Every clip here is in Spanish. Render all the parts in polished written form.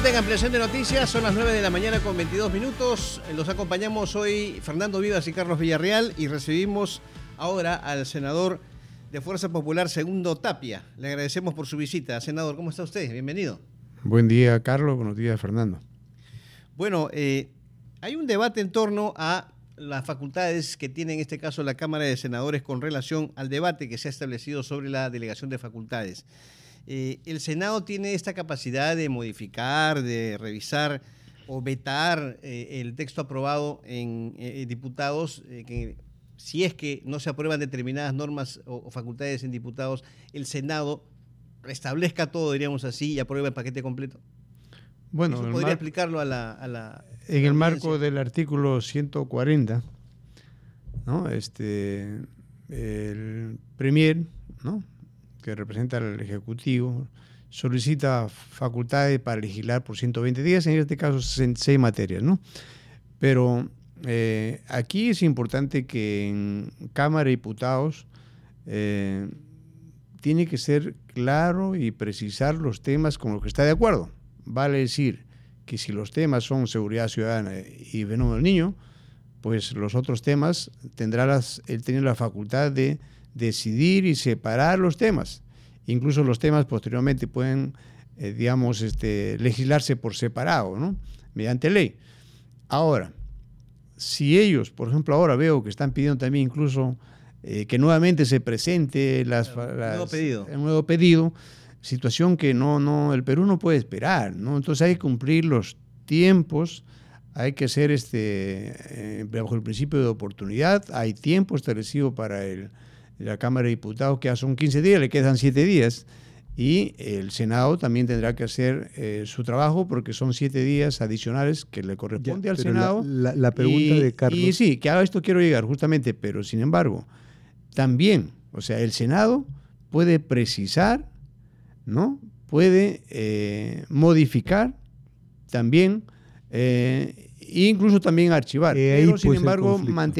Instante en ampliación de noticias, son las 9 de la mañana con 22 minutos. Los acompañamos hoy Fernando Vivas y Carlos Villarreal y recibimos ahora al senador de Fuerza Popular, Segundo Tapia. Le agradecemos por su visita. Senador, ¿cómo está usted? Bienvenido. Buen día, Carlos. Buenos días, Fernando. Bueno, hay un debate en torno a las facultades que tiene en este caso la Cámara de Senadores con relación al debate que se ha establecido sobre la delegación de facultades. El Senado tiene esta capacidad de modificar, de revisar o vetar el texto aprobado en diputados, que si es que no se aprueban determinadas normas o facultades en diputados, el Senado restablezca todo, diríamos así, y aprueba el paquete completo. Bueno, ¿Eso podría explicarlo a la en el marco del artículo 140, ¿no? El Premier, ¿no?, que representa al Ejecutivo, solicita facultades para legislar por 120 días, en este caso 6 materias, ¿no? Pero aquí es importante que en Cámara de Diputados tiene que ser claro y precisar los temas con los que está de acuerdo. Vale decir que si los temas son seguridad ciudadana y fenómeno del niño, pues los otros temas él tiene la facultad de decidir y separar los temas. Incluso los temas posteriormente pueden, legislarse por separado, ¿no?, mediante ley. Ahora, si ellos, por ejemplo, ahora veo que están pidiendo también incluso que nuevamente se presente el nuevo pedido, situación que el Perú no puede esperar, ¿no? Entonces hay que cumplir los tiempos, hay que hacer bajo el principio de oportunidad. Hay tiempo establecido para la Cámara de Diputados, que ya son 15 días, le quedan 7 días, y el Senado también tendrá que hacer su trabajo, porque son 7 días adicionales que le corresponde al Senado. La pregunta de Carlos... Y sí, que a esto quiero llegar justamente, pero sin embargo, también, o sea, el Senado puede precisar, ¿no?, puede modificar también, incluso también archivar, pero sin embargo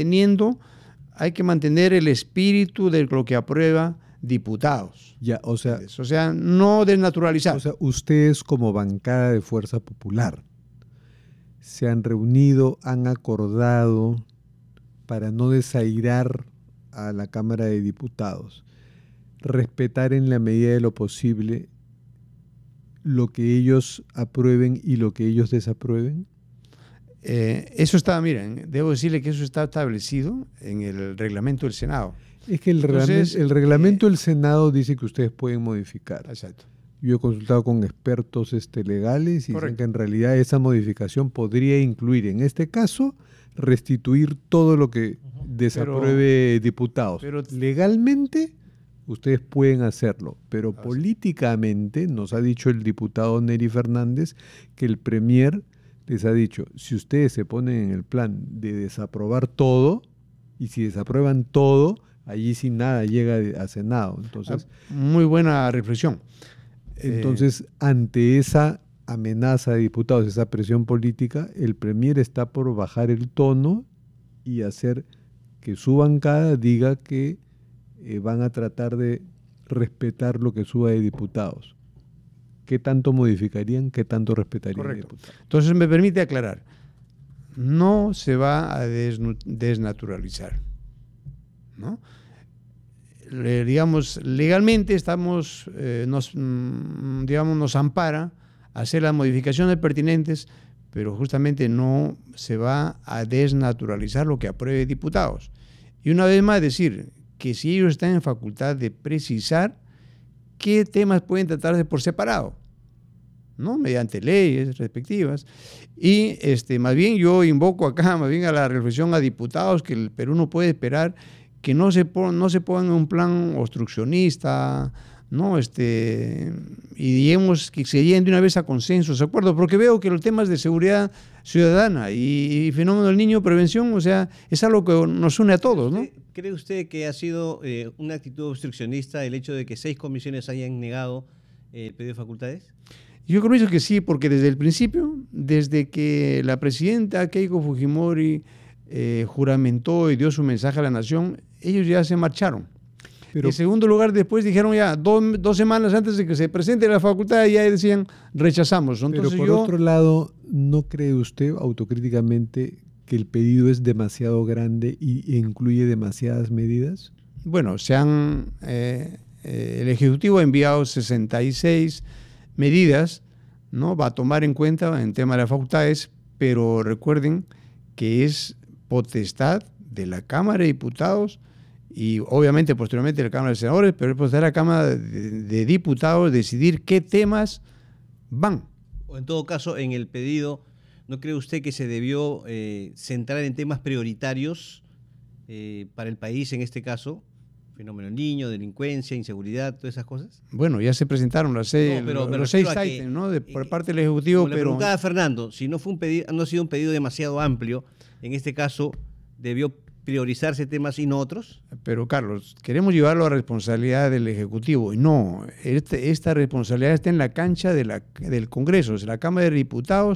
hay que mantener el espíritu de lo que aprueba diputados. Ya, o sea, no desnaturalizar. O sea, ustedes como bancada de Fuerza Popular se han reunido, han acordado para no desairar a la Cámara de Diputados, respetar en la medida de lo posible lo que ellos aprueben y lo que ellos desaprueben. Eso está, miren, debo decirle que eso está establecido en el reglamento del Senado. Es que el reglamento del Senado dice que ustedes pueden modificar. Exacto. Yo he consultado con expertos legales y dicen que en realidad esa modificación podría incluir, en este caso, restituir todo lo que desapruebe diputados. Pero legalmente ustedes pueden hacerlo, pero políticamente nos ha dicho el diputado Neri Fernández que el Premier les ha dicho, si ustedes se ponen en el plan de desaprobar todo, y si desaprueban todo, allí sin nada llega a Senado. Entonces, muy buena reflexión. Entonces, ante esa amenaza de diputados, esa presión política, el Premier está por bajar el tono y hacer que su bancada diga que van a tratar de respetar lo que suba de diputados. ¿Qué tanto modificarían? ¿Qué tanto respetarían? Correcto. Entonces me permite aclarar, no se va a desnaturalizar, ¿no? Digamos, legalmente nos ampara hacer las modificaciones pertinentes, pero justamente no se va a desnaturalizar lo que apruebe diputados. Y una vez más decir que si ellos están en facultad de precisar qué temas pueden tratarse por separado, ¿no?, mediante leyes respectivas. Y más bien yo invoco acá más bien a la reflexión a diputados, que el Perú no puede esperar que no se pongan en un plan obstruccionista, ¿no? Y digamos que se lleguen de una vez a consensos, ¿de acuerdo? Porque veo que los temas de seguridad ciudadana y fenómeno del niño, prevención, o sea, es algo que nos une a todos, ¿no? ¿Cree usted que ha sido una actitud obstruccionista el hecho de que 6 comisiones hayan negado el pedido de facultades? Yo creo que sí, porque desde el principio, desde que la presidenta Keiko Fujimori juramentó y dio su mensaje a la nación, ellos ya se marcharon. En segundo lugar, después dijeron ya, dos semanas antes de que se presente la facultad, ya decían rechazamos. Entonces, pero por otro lado, ¿no cree usted autocríticamente que el pedido es demasiado grande y incluye demasiadas medidas? Bueno, el Ejecutivo ha enviado 66 medidas, ¿no? Va a tomar en cuenta en tema de las facultades, pero recuerden que es potestad de la Cámara de Diputados y obviamente posteriormente de la Cámara de Senadores, pero es potestad de la Cámara de Diputados decidir qué temas van. O en todo caso, en el pedido, ¿no cree usted que se debió centrar en temas prioritarios para el país en este caso? Fenómeno niño, delincuencia, inseguridad, todas esas cosas. Bueno, ya se presentaron los 6 ítems, ¿no? Por parte del Ejecutivo. Le preguntaba a Fernando, si no fue no ha sido un pedido demasiado amplio, en este caso, ¿debió priorizarse temas y no otros? Pero Carlos, queremos llevarlo a responsabilidad del Ejecutivo. Y no, esta responsabilidad está en la cancha del Congreso, de la Cámara de Diputados,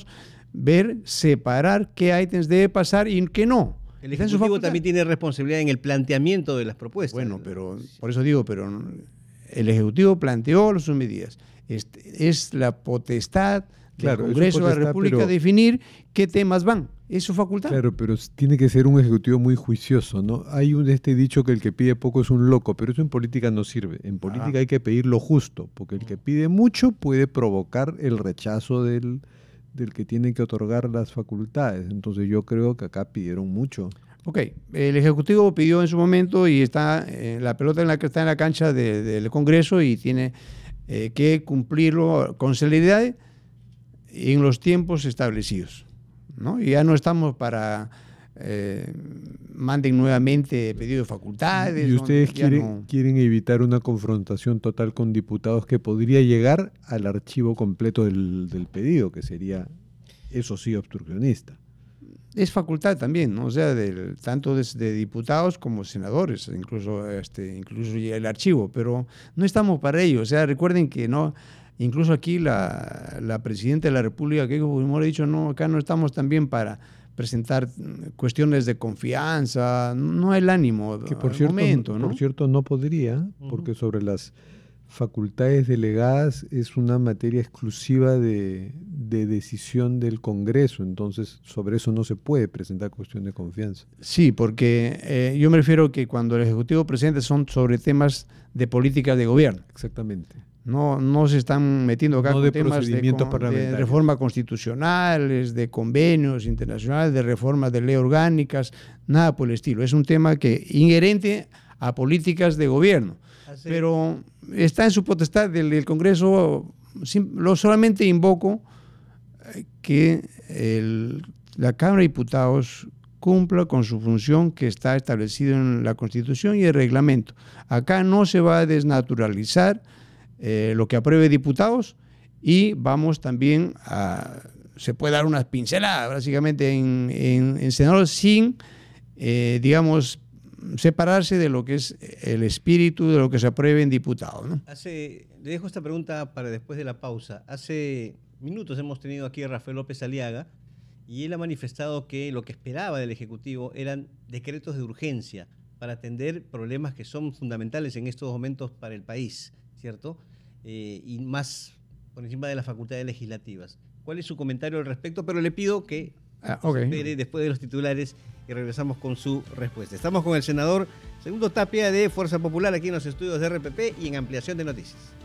separar qué ítems debe pasar y qué no. El Ejecutivo también tiene responsabilidad en el planteamiento de las propuestas. Bueno, pero por eso digo, pero el Ejecutivo planteó sus medidas. Es la potestad del Congreso de la República definir qué temas van. Es su facultad. Claro, pero tiene que ser un Ejecutivo muy juicioso, ¿no? Hay este dicho que el que pide poco es un loco, pero eso en política no sirve. En política hay que pedir lo justo, porque el que pide mucho puede provocar el rechazo del que tiene que otorgar las facultades. Entonces yo creo que acá pidieron mucho. Ok, el Ejecutivo pidió en su momento y está la pelota está en la cancha del Congreso y tiene que cumplirlo con celeridad en los tiempos establecidos, ¿no? Y ya no estamos para manden nuevamente pedido de facultades. ¿Y ustedes quieren evitar una confrontación total con diputados que podría llegar al archivo completo del pedido, que sería, eso sí, obstruccionista? Es facultad también, ¿no? O sea, tanto de diputados como senadores, incluso el archivo, pero no estamos para ello. O sea, recuerden que no, incluso aquí la presidenta de la República, Keiko Fujimori, ha dicho, no, acá no estamos también para presentar cuestiones de confianza, no hay el ánimo que por cierto no podría, porque sobre las facultades delegadas es una materia exclusiva de decisión del Congreso, entonces sobre eso no se puede presentar cuestión de confianza. Sí, porque yo me refiero que cuando el Ejecutivo presenta son sobre temas de política de gobierno. Exactamente. No se están metiendo acá con temas de reforma constitucional, de convenios internacionales, de reformas de ley orgánicas, nada por el estilo. Es un tema inherente a políticas de gobierno. Pero está en su potestad del Congreso. Solamente invoco que la Cámara de Diputados cumpla con su función que está establecida en la Constitución y el reglamento. Acá no se va a desnaturalizar lo que apruebe diputados y vamos también se puede dar unas pinceladas básicamente en senadores sin, digamos, separarse de lo que es el espíritu de lo que se apruebe en diputados, ¿no? Le dejo esta pregunta para después de la pausa. Hace minutos hemos tenido aquí a Rafael López Aliaga y él ha manifestado que lo que esperaba del Ejecutivo eran decretos de urgencia para atender problemas que son fundamentales en estos momentos para el país, ¿cierto? Y más por encima de las facultades legislativas. ¿Cuál es su comentario al respecto? Pero le pido que espere después de los titulares y regresamos con su respuesta. Estamos con el senador Segundo Tapia de Fuerza Popular aquí en los estudios de RPP y en Ampliación de Noticias.